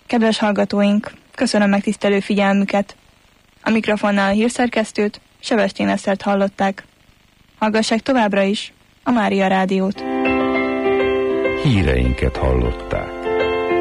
Kedves hallgatóink, köszönöm megtisztelő figyelmüket. A mikrofonnál a hírszerkesztőt, Sebestyén Esztert hallották. Hallgassák továbbra is a Mária Rádiót. Híreinket hallották.